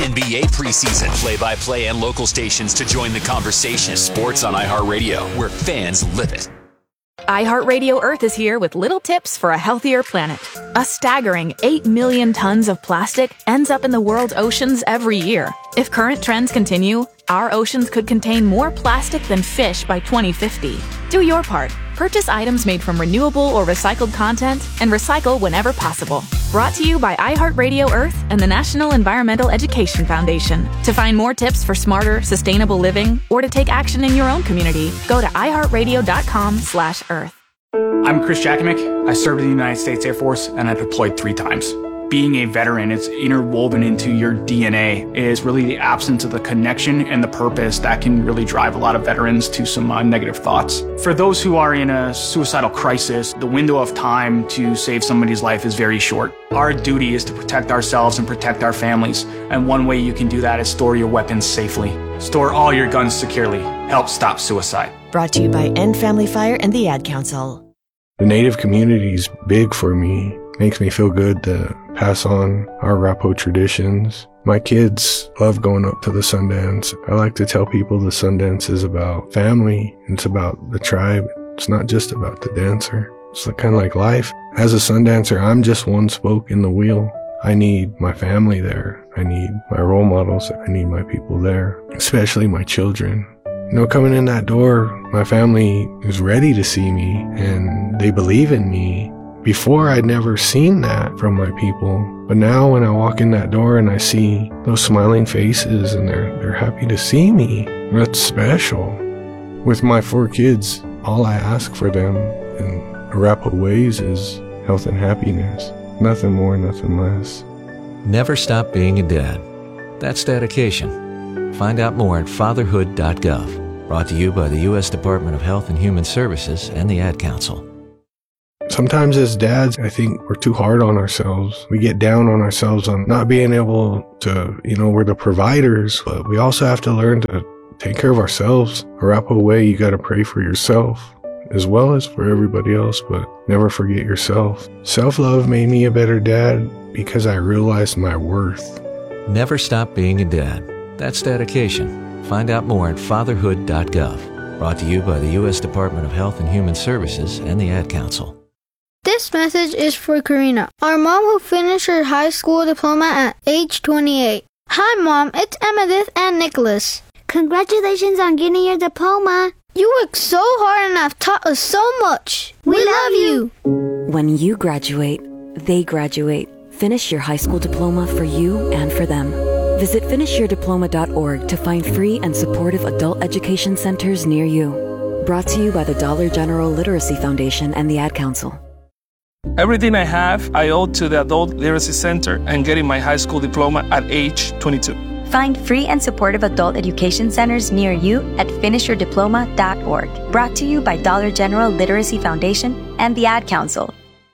NBA preseason. Play-by-play and local stations to join the conversation. Sports on iHeartRadio, where fans live it. iHeartRadio Earth is here with little tips for a healthier planet. A staggering 8 million tons of plastic ends up in the world's oceans every year. If current trends continue, our oceans could contain more plastic than fish by 2050. Do your part. Purchase items made from renewable or recycled content and recycle whenever possible. Brought to you by iHeartRadio Earth and the National Environmental Education Foundation. To find more tips for smarter, sustainable living or to take action in your own community, go to iHeartRadio.com/Earth. I'm Chris Jakovic. I served in the United States Air Force and I deployed 3 times. Being a veteran, it's interwoven into your DNA. It is really the absence of the connection and the purpose that can really drive a lot of veterans to some negative thoughts. For those who are in a suicidal crisis, the window of time to save somebody's life is very short. Our duty is to protect ourselves and protect our families. And one way you can do that is store your weapons safely. Store all your guns securely. Help stop suicide. Brought to you by End Family Fire and the Ad Council. The Native community is big for me. Makes me feel good to pass on our Arapaho traditions. My kids love going up to the Sundance. I like to tell people the Sundance is about family. It's about the tribe. It's not just about the dancer. It's kind of like life. As a Sundancer, I'm just one spoke in the wheel. I need my family there. I need my role models. I need my people there, especially my children. You know, coming in that door, my family is ready to see me and they believe in me. Before, I'd never seen that from my people. But now when I walk in that door and I see those smiling faces and they're happy to see me, that's special. With my 4 kids, all I ask for them in Arapaho ways is health and happiness. Nothing more, nothing less. Never stop being a dad. That's dedication. Find out more at fatherhood.gov. Brought to you by the U.S. Department of Health and Human Services and the Ad Council. Sometimes as dads, I think we're too hard on ourselves. We get down on ourselves on not being able to, we're the providers, but we also have to learn to take care of ourselves. Arapaho way, you got to pray for yourself as well as for everybody else, but never forget yourself. Self-love made me a better dad because I realized my worth. Never stop being a dad. That's dedication. Find out more at fatherhood.gov. Brought to you by the U.S. Department of Health and Human Services and the Ad Council. This message is for Karina, our mom who finished her high school diploma at age 28. Hi, Mom. It's Emmettith and Nicholas. Congratulations on getting your diploma. You worked so hard and have taught us so much. We love you. When you graduate, they graduate. Finish your high school diploma for you and for them. Visit finishyourdiploma.org to find free and supportive adult education centers near you. Brought to you by the Dollar General Literacy Foundation and the Ad Council. Everything I have, I owe to the Adult Literacy Center and getting my high school diploma at age 22. Find free and supportive adult education centers near you at finishyourdiploma.org. Brought to you by Dollar General Literacy Foundation and the Ad Council.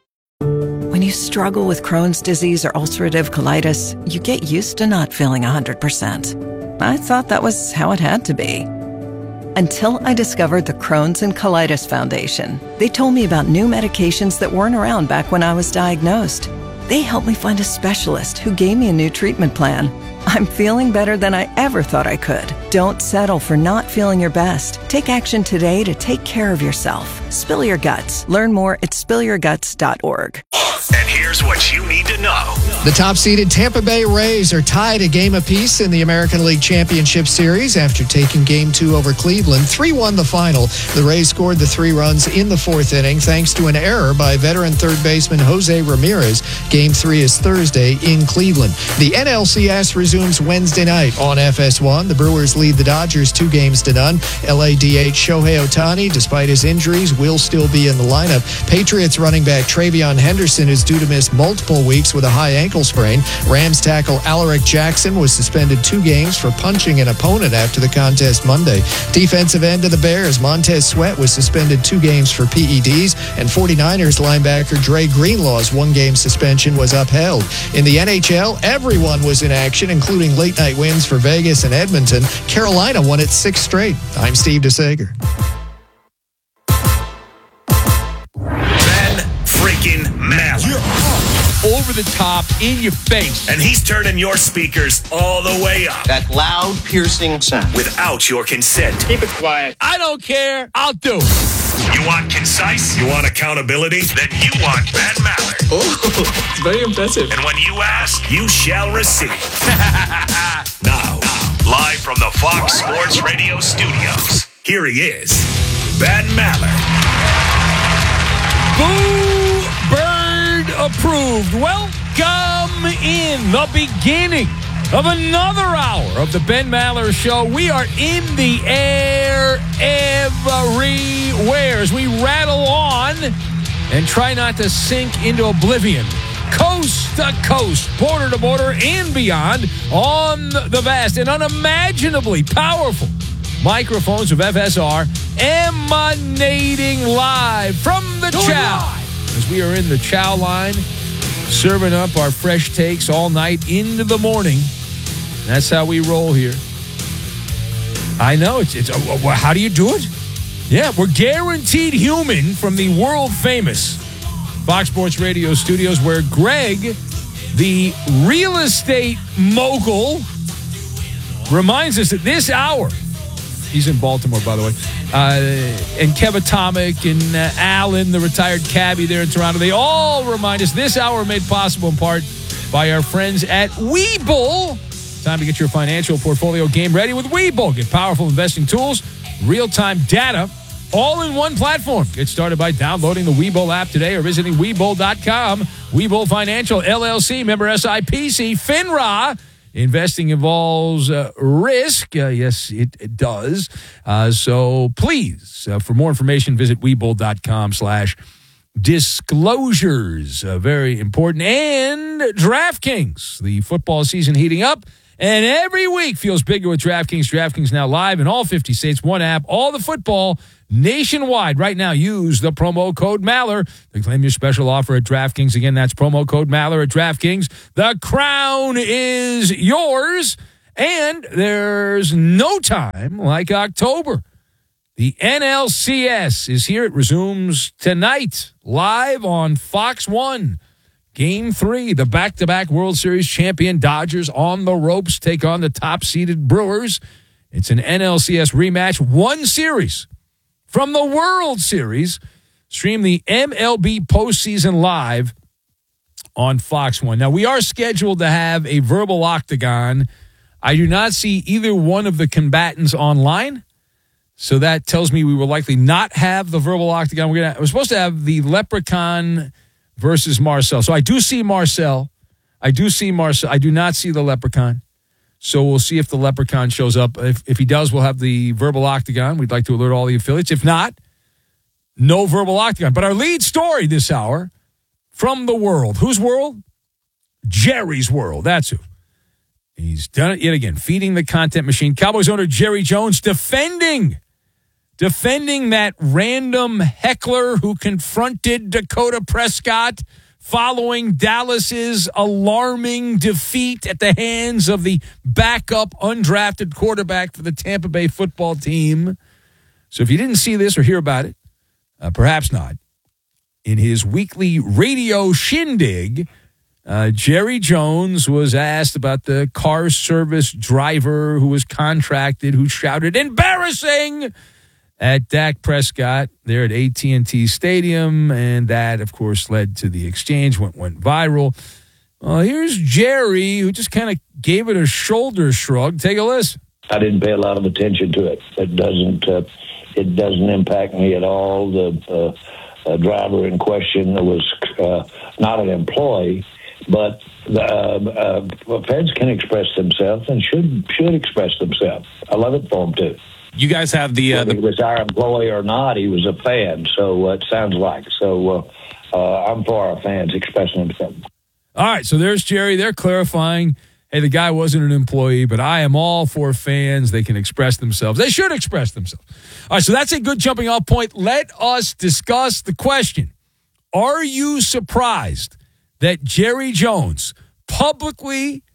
When you struggle with Crohn's disease or ulcerative colitis, you get used to not feeling 100%. I thought that was how it had to be. Until I discovered the Crohn's and Colitis Foundation. They told me about new medications that weren't around back when I was diagnosed. They helped me find a specialist who gave me a new treatment plan. I'm feeling better than I ever thought I could. Don't settle for not feeling your best. Take action today to take care of yourself. Spill your guts. Learn more at spillyourguts.org. And here's what you need to know. The top-seeded Tampa Bay Rays are tied a game apiece in the American League Championship Series after taking Game 2 over Cleveland. 3-1 the final. The Rays scored the 3 runs in the 4th inning thanks to an error by veteran third baseman Jose Ramirez. Game 3 is Thursday in Cleveland. The NLCS resumes Wednesday night on FS1. The Brewers lead the Dodgers 2-0. LA DH Shohei Ohtani, despite his injuries, will still be in the lineup. Patriots running back Travion Henderson is due to miss multiple weeks with a high ankle sprain. Rams tackle Alaric Jackson was suspended 2 games for punching an opponent after the contest Monday. Defensive end of the Bears, Montez Sweat, was suspended 2 games for PEDs, and 49ers linebacker Dre Greenlaw's 1-game suspension was upheld. In the NHL, everyone was in action, including late-night wins for Vegas and Edmonton. Carolina won its 6th straight. I'm Steve DeSager. Ben freaking Maller. over the top, in your face. And he's turning your speakers all the way up. That loud, piercing sound. Without your consent. Keep it quiet. I don't care. I'll do it. You want concise? You want accountability? Then you want Ben Maller. Oh, it's very impressive. And when you ask, you shall receive. Now, live from the Fox Sports Radio studios, here he is, Ben Maller. Boo Bird approved. Welcome in the beginning of another hour of the Ben Maller Show. We are in the air everywhere as we rattle on and try not to sink into oblivion. Coast to coast, border to border, and beyond on the vast and unimaginably powerful microphones of FSR emanating live from the Chow. As we are in the Chow line, serving up our fresh takes all night into the morning. That's how we roll here. I know. It's how do you do it? Yeah, we're guaranteed human from the world-famous Fox Sports Radio studios, where Greg, the real estate mogul, reminds us that this hour, he's in Baltimore, by the way, and Kevin Atomic and Alan, the retired cabbie there in Toronto, they all remind us this hour made possible in part by our friends at Webull. Time to get your financial portfolio game ready with Webull. Get powerful investing tools, real-time data, all in one platform. Get started by downloading the Webull app today or visiting Webull.com. Webull Financial, LLC, member SIPC, FINRA. Investing involves risk. Yes, it does. So please, for more information, visit Webull.com/disclosures. Very important. And DraftKings, the football season heating up. And every week feels bigger with DraftKings. DraftKings now live in all 50 states, one app, all the football nationwide. Right now, use the promo code Maller to claim your special offer at DraftKings. Again, that's promo code Maller at DraftKings. The crown is yours, and there's no time like October. The NLCS is here. It resumes tonight, live on Fox 1. Game 3, the back-to-back World Series champion Dodgers on the ropes take on the top-seeded Brewers. It's an NLCS rematch, one series from the World Series. Stream the MLB postseason live on Fox 1. Now, we are scheduled to have a verbal octagon. I do not see either one of the combatants online, so that tells me we will likely not have the verbal octagon. We're supposed to have the Leprechaun versus Marcel. So I do see Marcel. I do not see the Leprechaun. So we'll see if the Leprechaun shows up. If he does, we'll have the verbal octagon. We'd like to alert all the affiliates. If not, no verbal octagon. But our lead story this hour from the world. Whose world? Jerry's world. That's who. He's done it yet again. Feeding the content machine. Cowboys owner Jerry Jones defending that random heckler who confronted Dakota Prescott following Dallas's alarming defeat at the hands of the backup undrafted quarterback for the Tampa Bay football team. So if you didn't see this or hear about it, perhaps not, in his weekly radio shindig, Jerry Jones was asked about the car service driver who was contracted, who shouted, "Embarrassing!" at Dak Prescott there at AT&T Stadium, and that, of course, led to the exchange, went viral. Here's Jerry, who just kind of gave it a shoulder shrug. Take a listen. I didn't pay a lot of attention to it. It doesn't impact me at all. The driver in question was not an employee, but the feds can express themselves and should express themselves. I love it for them too. You guys have whether he was our employee or not, he was a fan, so it sounds like. So I'm for our fans expressing themselves. All right, so there's Jerry. They're clarifying, hey, the guy wasn't an employee, but I am all for fans. They can express themselves. They should express themselves. All right, so that's a good jumping off point. Let us discuss the question. Are you surprised that Jerry Jones publicly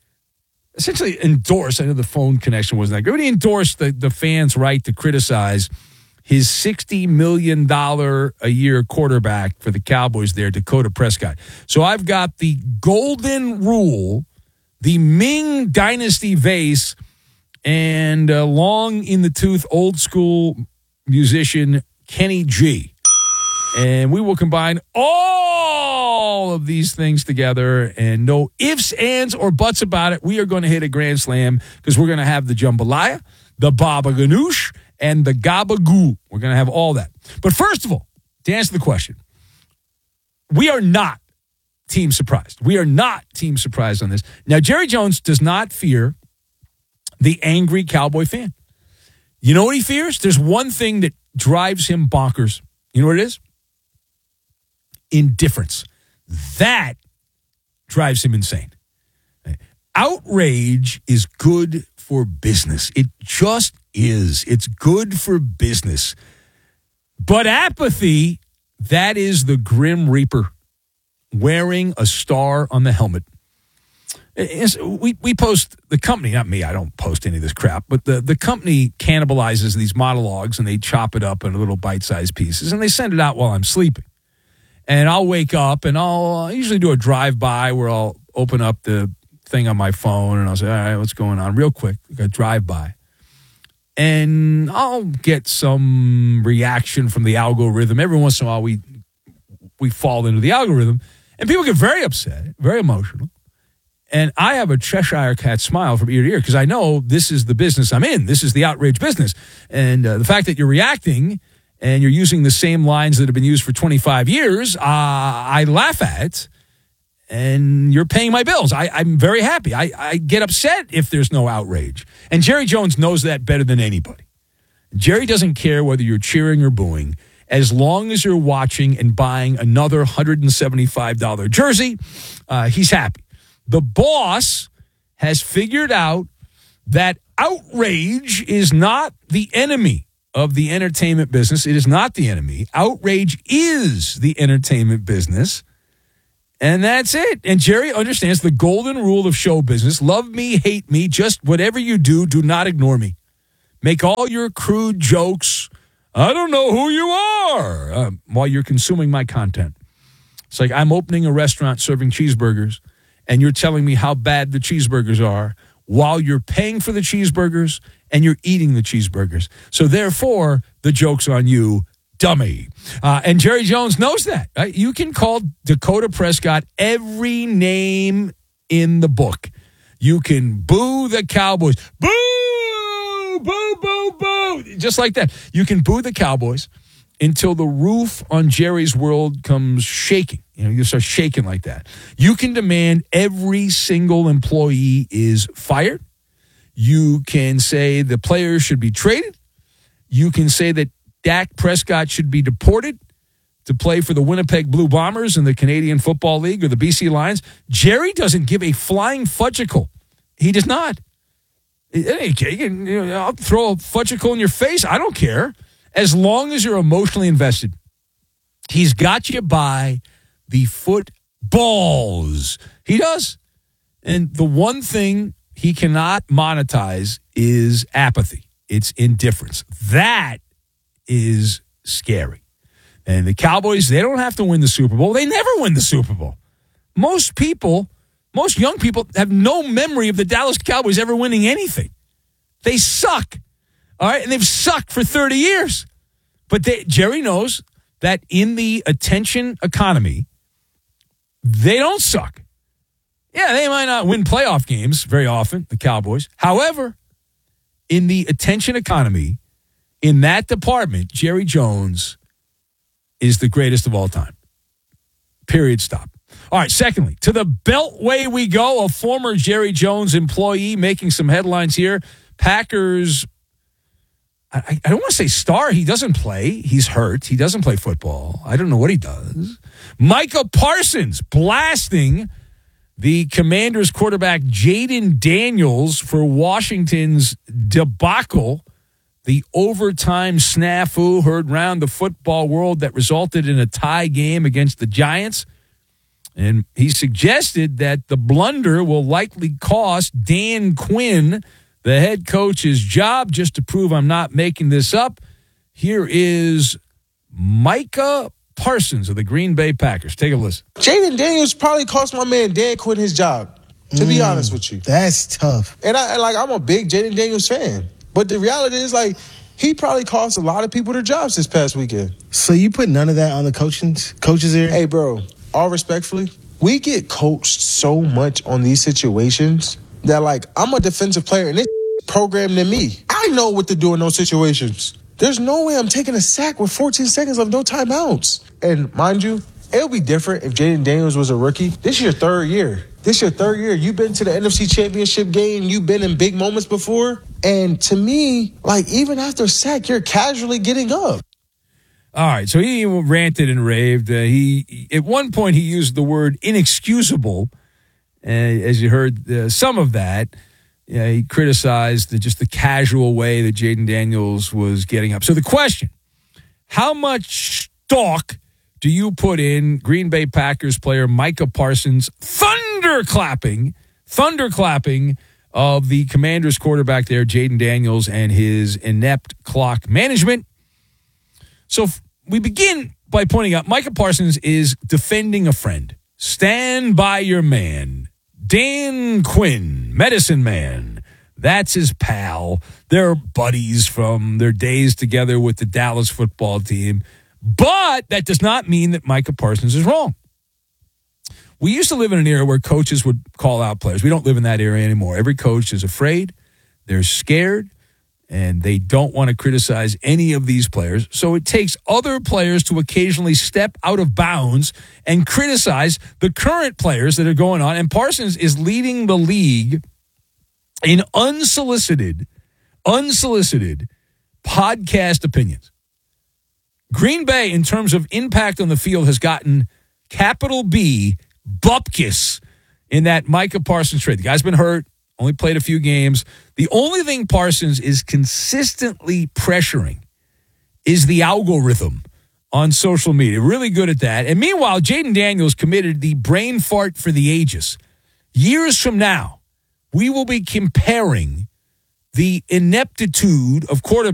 essentially endorsed, I know the phone connection wasn't that good, but he endorsed the fans' right to criticize his $60 million a year quarterback for the Cowboys there, Dakota Prescott. So I've got the golden rule, the Ming Dynasty vase, and long in the tooth old school musician Kenny G. And we will combine all of these things together, and no ifs, ands, or buts about it. We are going to hit a grand slam because we're going to have the jambalaya, the baba ganoush, and the gabagoo. We're going to have all that. But first of all, to answer the question, we are not team surprised. We are not team surprised on this. Now, Jerry Jones does not fear the angry Cowboy fan. You know what he fears? There's one thing that drives him bonkers. You know what it is? Indifference. That drives him insane. Outrage is good for business. It just is. It's good for business. But apathy, that is the Grim Reaper wearing a star on the helmet. We post, the company, not me, I don't post any of this crap, but the company cannibalizes these monologues and they chop it up into little bite-sized pieces and they send it out while I'm sleeping. And I'll wake up and I'll usually do a drive-by where I'll open up the thing on my phone and I'll say, all right, what's going on? Real quick, like a drive-by. And I'll get some reaction from the algorithm. Every once in a while we fall into the algorithm and people get very upset, very emotional. And I have a Cheshire cat smile from ear to ear because I know this is the business I'm in. This is the outrage business. And the fact that you're reacting and you're using the same lines that have been used for 25 years, I laugh at, and you're paying my bills. I'm very happy. I get upset if there's no outrage. And Jerry Jones knows that better than anybody. Jerry doesn't care whether you're cheering or booing. As long as you're watching and buying another $175 jersey, he's happy. The boss has figured out that outrage is not the enemy of the entertainment business. It is not the enemy. Outrage is the entertainment business. And that's it. And Jerry understands the golden rule of show business. Love me, hate me, just whatever you do not ignore me. Make all your crude jokes. I don't know who you are while you're consuming my content. It's like I'm opening a restaurant serving cheeseburgers, and you're telling me how bad the cheeseburgers are while you're paying for the cheeseburgers and you're eating the cheeseburgers. So therefore, the joke's on you, dummy. And Jerry Jones knows that. Right? You can call Dakota Prescott every name in the book. You can boo the Cowboys. Boo, boo, boo, boo. Just like that. You can boo the Cowboys until the roof on Jerry's world comes shaking. You start shaking like that. You can demand every single employee is fired. You can say the players should be traded. You can say that Dak Prescott should be deported to play for the Winnipeg Blue Bombers in the Canadian Football League or the BC Lions. Jerry doesn't give a flying fudgicle. He does not. I'll throw a fudgicle in your face. I don't care. As long as you're emotionally invested. He's got you by the footballs. He does. And the one thing he cannot monetize is apathy. It's indifference. That is scary. And the Cowboys, they don't have to win the Super Bowl. They never win the Super Bowl. Most young people have no memory of the Dallas Cowboys ever winning anything. They suck. All right? And they've sucked for 30 years. But Jerry knows that in the attention economy, they don't suck. Yeah, they might not win playoff games very often, the Cowboys. However, in the attention economy, in that department, Jerry Jones is the greatest of all time. Period, stop. All right, secondly, to the Beltway we go. A former Jerry Jones employee making some headlines here. Packers, I don't want to say star. He doesn't play. He's hurt. He doesn't play football. I don't know what he does. Micah Parsons blasting the Commanders quarterback Jaden Daniels for Washington's debacle, the overtime snafu heard round the football world that resulted in a tie game against the Giants. And he suggested that the blunder will likely cost Dan Quinn, the head coach, his job. Just to prove I'm not making this up, Here is Micah Parsons of the Green Bay Packers. Take a listen. Jaden Daniels probably cost my man Dan Quinn his job, to be honest with you. That's tough. And I'm a big Jaden Daniels fan. But the reality is, he probably cost a lot of people their jobs this past weekend. So you put none of that on the coaches here? Hey, bro, all respectfully, we get coached so much on these situations that, I'm a defensive player, and this programmed than me. I know what to do in those situations. There's no way I'm taking a sack with 14 seconds of no timeouts. And mind you, it'll be different if Jaden Daniels was a rookie. This is your third year. You've been to the NFC Championship game. You've been in big moments before. And to me, even after a sack, you're casually getting up. All right, so he ranted and raved. At one point, he used the word inexcusable. As you heard some of that. He criticized just the casual way that Jaden Daniels was getting up. So the question, how much stock do you put in Green Bay Packers player Micah Parsons' thunderclapping of the Commanders quarterback there, Jaden Daniels, and his inept clock management? So we begin by pointing out Micah Parsons is defending a friend. Stand by your man. Dan Quinn, medicine man. That's his pal. They're buddies from their days together with the Dallas football team. But that does not mean that Micah Parsons is wrong. We used to live in an era where coaches would call out players. We don't live in that era anymore. Every coach is afraid. They're scared. And they don't want to criticize any of these players. So it takes other players to occasionally step out of bounds and criticize the current players that are going on. And Parsons is leading the league in unsolicited podcast opinions. Green Bay, in terms of impact on the field, has gotten capital B, bupkis, in that Micah Parsons trade. The guy's been hurt. Only played a few games. The only thing Parsons is consistently pressuring is the algorithm on social media. Really good at that. And meanwhile, Jaden Daniels committed the brain fart for the ages. Years from now, we will be comparing the ineptitude of quarterbacks